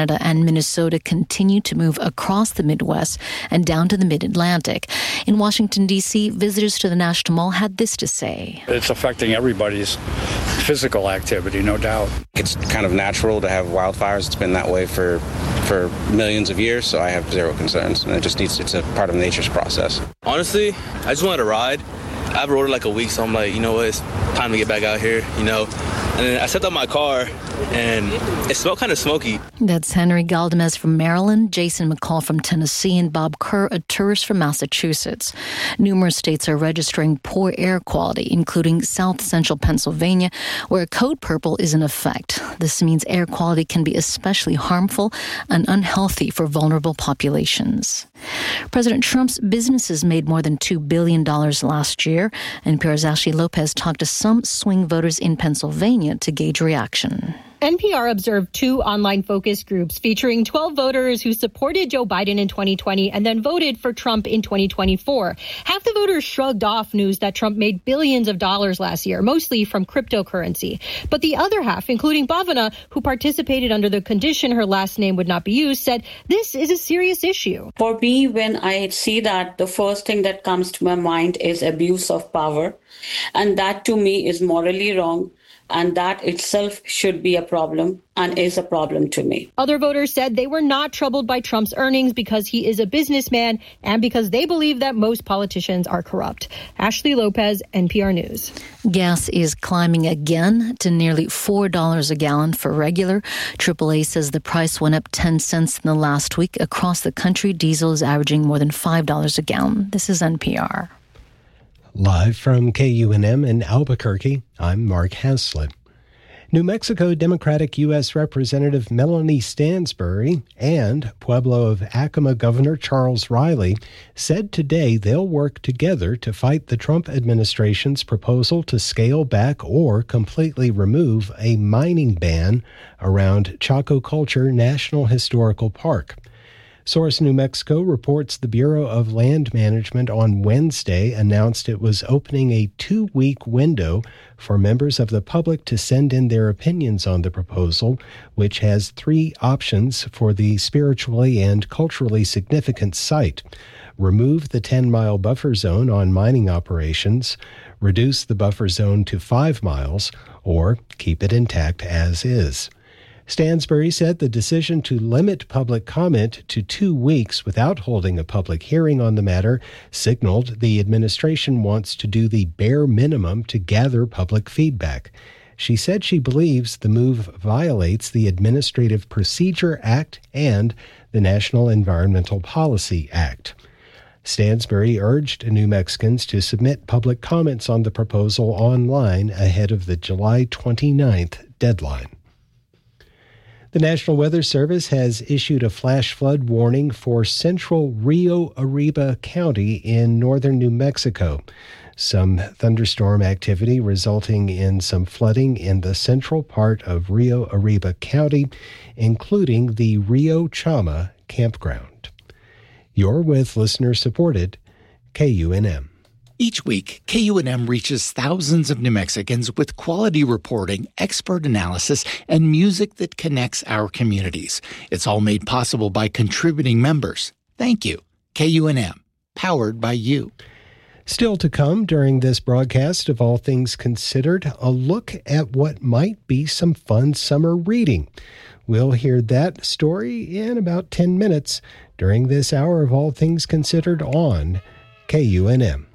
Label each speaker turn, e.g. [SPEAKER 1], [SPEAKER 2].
[SPEAKER 1] Canada and Minnesota continue to move across the Midwest and down to the Mid-Atlantic. In Washington, D.C., visitors to the National Mall had this to say.
[SPEAKER 2] It's affecting everybody's physical activity, no doubt.
[SPEAKER 3] It's kind of natural to have wildfires. It's been that way for millions of years, so I have zero concerns. And it's a part of nature's process.
[SPEAKER 4] Honestly, I just wanted to ride. I've rode it like a week, so I'm like, you know what, it's time to get back out here, you know. And then I stepped out my car, and it smelled kind of smoky.
[SPEAKER 1] That's Henry Galdamez from Maryland, Jason McCall from Tennessee, and Bob Kerr, a tourist from Massachusetts. Numerous states are registering poor air quality, including South Central Pennsylvania, where Code Purple is in effect. This means air quality can be especially harmful and unhealthy for vulnerable populations. President Trump's businesses made more than $2 billion last year. NPR's Ashley Lopez talked to some swing voters in Pennsylvania to gauge reaction.
[SPEAKER 5] NPR observed 2 online focus groups featuring 12 voters who supported Joe Biden in 2020 and then voted for Trump in 2024. Half the voters shrugged off news that Trump made billions of dollars last year, mostly from cryptocurrency. But the other half, including Bhavana, who participated under the condition her last name would not be used, said this is a serious issue.
[SPEAKER 6] For me, when I see that, the first thing that comes to my mind is abuse of power. And that to me is morally wrong. And that itself should be a problem and is a problem to me.
[SPEAKER 5] Other voters said they were not troubled by Trump's earnings because he is a businessman and because they believe that most politicians are corrupt. Ashley Lopez, NPR News.
[SPEAKER 1] Gas is climbing again to nearly $4 a gallon for regular. AAA says the price went up 10 cents in the last week. Across the country, diesel is averaging more than $5 a gallon. This is NPR.
[SPEAKER 7] Live from KUNM in Albuquerque, I'm Mark Haslett. New Mexico Democratic U.S. Representative Melanie Stansbury and Pueblo of Acoma Governor Charles Riley said today they'll work together to fight the Trump administration's proposal to scale back or completely remove a mining ban around Chaco Culture National Historical Park. Source New Mexico reports the Bureau of Land Management on Wednesday announced it was opening a 2-week window for members of the public to send in their opinions on the proposal, which has 3 options for the spiritually and culturally significant site. Remove the 10-mile buffer zone on mining operations, reduce the buffer zone to 5 miles, or keep it intact as is. Stansbury said the decision to limit public comment to 2 weeks without holding a public hearing on the matter signaled the administration wants to do the bare minimum to gather public feedback. She said she believes the move violates the Administrative Procedure Act and the National Environmental Policy Act. Stansbury urged New Mexicans to submit public comments on the proposal online ahead of the July 29th deadline. The National Weather Service has issued a flash flood warning for central Rio Arriba County in northern New Mexico. Some thunderstorm activity resulting in some flooding in the central part of Rio Arriba County, including the Rio Chama campground. You're with listener-supported KUNM.
[SPEAKER 8] Each week, KUNM reaches thousands of New Mexicans with quality reporting, expert analysis, and music that connects our communities. It's all made possible by contributing members. Thank you. KUNM, powered by you.
[SPEAKER 7] Still to come during this broadcast of All Things Considered, a look at what might be some fun summer reading. We'll hear that story in about 10 minutes during this hour of All Things Considered on KUNM.